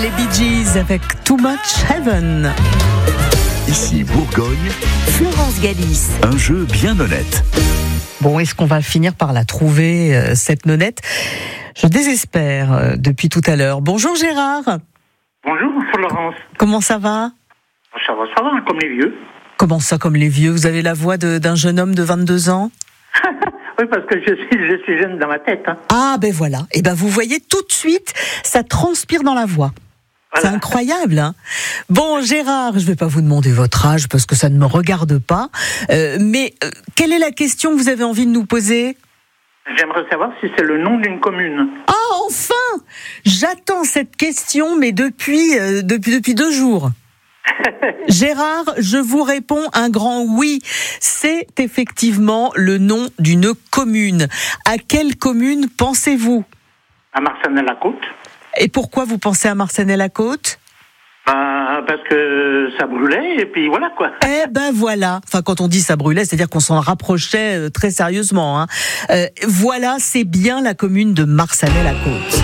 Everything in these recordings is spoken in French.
Les Bee Gees avec Too Much Heaven. Ici Bourgogne, Florence Galis. un jeu bien honnête. Bon, est-ce qu'on va finir par la trouver, cette nonnette ? Je désespère depuis tout à l'heure. Bonjour Gérard. Bonjour Florence. Comment ça va ? Ça va, comme les vieux. Comment ça, comme les vieux ? Vous avez la voix d'un jeune homme de 22 ans ? Oui, parce que je suis jeune dans ma tête. Hein. Ah, ben voilà. Et ben vous voyez tout de suite, ça transpire dans la voix. Voilà. C'est incroyable, hein. Bon, Gérard, je vais pas vous demander votre âge parce que ça ne me regarde pas. Mais quelle est la question que vous avez envie de nous poser ? J'aimerais savoir si c'est le nom d'une commune. Ah, enfin ! J'attends cette question, mais depuis 2 jours. Gérard, je vous réponds un grand oui. C'est effectivement le nom d'une commune. À quelle commune pensez-vous ? À Marsanne-la-Côte. Et pourquoi vous pensez à Marsanne-la-Côte ? Parce que ça brûlait, et puis voilà quoi. Eh ben voilà. Enfin, quand on dit ça brûlait, c'est-à-dire qu'on s'en rapprochait très sérieusement. Hein. Voilà, c'est bien la commune de Marsanne-la-Côte.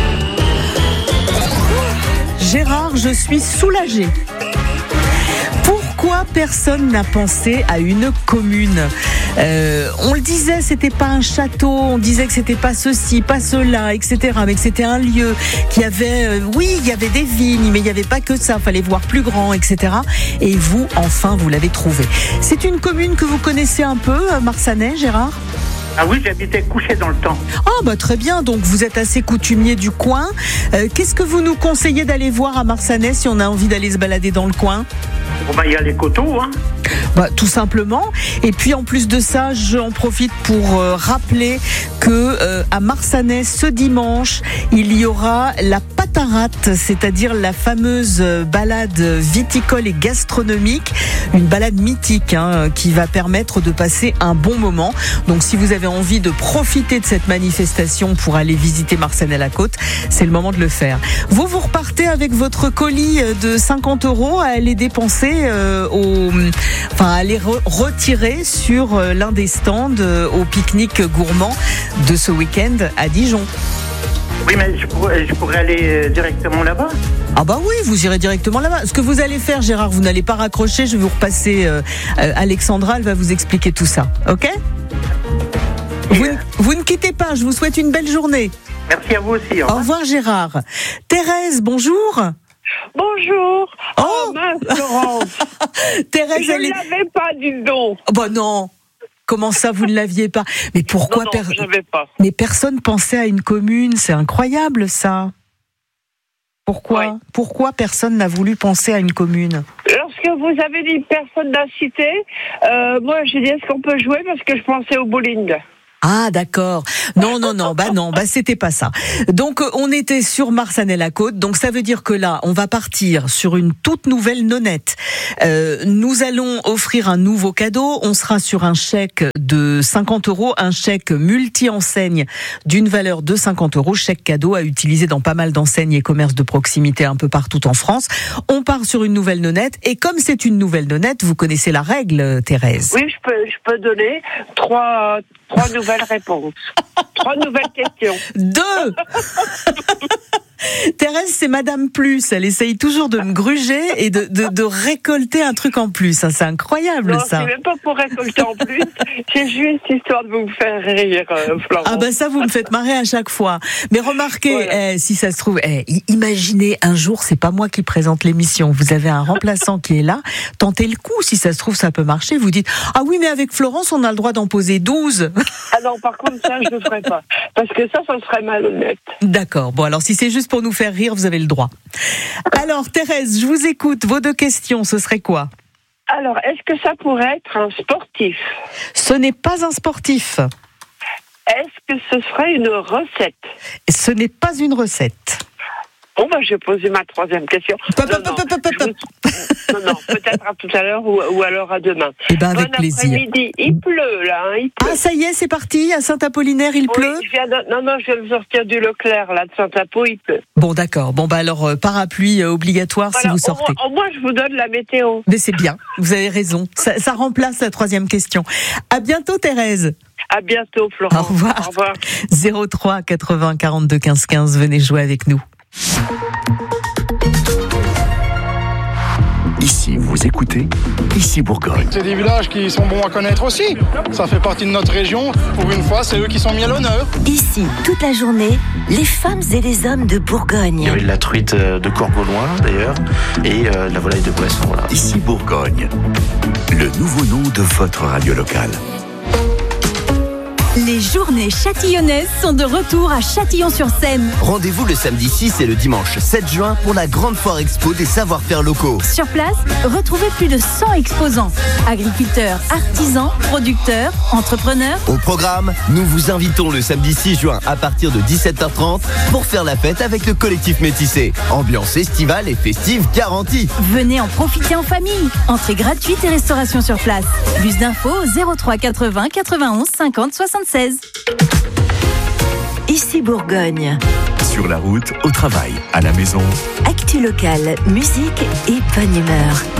Gérard, je suis soulagée. Pourquoi personne n'a pensé à une commune ? On le disait, c'était pas un château, on disait que c'était pas ceci, pas cela, etc. Mais que c'était un lieu qui avait, il y avait des vignes, mais il n'y avait pas que ça, fallait voir plus grand, etc. Et vous, enfin, vous l'avez trouvé. C'est une commune que vous connaissez un peu, Marsanais, Gérard ? Ah oui, j'habitais couché dans le temps. Ah bah très bien, donc vous êtes assez coutumier du coin. Qu'est-ce que vous nous conseillez d'aller voir à Marsanais si on a envie d'aller se balader dans le coin ? Bon, il y a les coteaux, hein. Tout simplement. Et puis en plus de ça, j'en profite pour rappeler que à Marsanais ce dimanche, il y aura la patarate, c'est-à-dire la fameuse balade viticole et gastronomique, une balade mythique qui va permettre de passer un bon moment. Donc si vous avez envie de profiter de cette manifestation pour aller visiter Marsanne-la-Côte, c'est le moment de le faire. Vous repartez avec votre colis de 50 € à aller dépenser à aller retirer sur l'un des stands au pique-nique gourmand de ce week-end à Dijon. Oui, mais je pourrais aller directement là-bas. Ah bah oui, vous irez directement là-bas. Ce que vous allez faire, Gérard, vous n'allez pas raccrocher, je vais vous repasser Alexandra, elle va vous expliquer tout ça, ok ? Vous ne quittez pas, je vous souhaite une belle journée. Merci à vous aussi. Au revoir Gérard. Thérèse, bonjour. Bonjour. Oh mince, Florence. Thérèse, je ne l'avais pas, dis donc. Bah non. Comment ça, vous ne l'aviez pas ? Mais pourquoi Non, je n'avais pas. Mais personne pensait à une commune, c'est incroyable ça. Pourquoi personne n'a voulu penser à une commune ? Lorsque vous avez dit personne n'a cité, moi j'ai dit est-ce qu'on peut jouer parce que je pensais au bowling. Ah d'accord. Non, c'était pas ça. Donc on était sur Marsanne-la-Côte, donc ça veut dire que là, on va partir sur une toute nouvelle nonnette. Nous allons offrir un nouveau cadeau, on sera sur un chèque de 50 €, un chèque multi-enseigne d'une valeur de 50 €, chèque cadeau à utiliser dans pas mal d'enseignes et commerces de proximité un peu partout en France. On part sur une nouvelle nonnette, et comme c'est une nouvelle nonnette, vous connaissez la règle, Thérèse. Oui, je peux donner trois nouvelles réponses. 3 nouvelles questions. 2 Thérèse, c'est Madame Plus. Elle essaye toujours de me gruger et de récolter un truc en plus. C'est incroyable, non, ça. Non, c'est même pas pour récolter en plus. C'est juste histoire de vous faire rire, Florence. Ah bah ça, vous me faites marrer à chaque fois. Mais remarquez, voilà. Si ça se trouve, imaginez un jour, c'est pas moi qui présente l'émission. Vous avez un remplaçant qui est là. Tentez le coup. Si ça se trouve, ça peut marcher. Vous dites, ah oui, mais avec Florence, on a le droit d'en poser 12. Ah non, par contre, ça, je ne ferai pas. Parce que ça serait malhonnête. D'accord. Bon, alors si c'est juste pour nous faire rire, vous avez le droit. Alors, Thérèse, je vous écoute. Vos 2 questions, ce serait quoi ? Alors, est-ce que ça pourrait être un sportif ? Ce n'est pas un sportif. Est-ce que ce serait une recette ? Ce n'est pas une recette. Bon, je vais poser ma 3e question. Non, peut-être à tout à l'heure ou alors à demain. Eh ben, avec plaisir. Bon après-midi, il pleut, là. Il pleut. Ah, ça y est, c'est parti. À Saint-Apollinaire, il pleut. Je viens de sortir du Leclerc, là, de Saint-Apo, il pleut. Bon, d'accord. Bon, alors, parapluie obligatoire si vous sortez. Au moins, je vous donne la météo. Mais c'est bien. Vous avez raison. Ça remplace la 3e question. À bientôt, Thérèse. À bientôt, Florence. Au revoir. Au revoir. 03 80 42 15 15. Venez jouer avec nous. Ici, vous écoutez, ici Bourgogne. C'est des villages qui sont bons à connaître aussi. Ça fait partie de notre région. Pour une fois, c'est eux qui sont mis à l'honneur. Ici, toute la journée, les femmes et les hommes de Bourgogne. Il y avait de la truite de Courgauloin d'ailleurs et de la volaille de Poisson. Voilà. Ici Bourgogne, le nouveau nom de votre radio locale. Les journées châtillonnaises sont de retour à Châtillon-sur-Seine. Rendez-vous le samedi 6 et le dimanche 7 juin pour la grande foire expo des savoir-faire locaux. Sur place, retrouvez plus de 100 exposants. Agriculteurs, artisans, producteurs, entrepreneurs. Au programme, nous vous invitons le samedi 6 juin à partir de 17h30 pour faire la fête avec le collectif Métissé. Ambiance estivale et festive garantie. Venez en profiter en famille. Entrée gratuite et restauration sur place. Plus d'infos au 03 80 91 50 76. Ici Bourgogne. Sur la route, au travail, à la maison. Actu locale, musique et bonne humeur.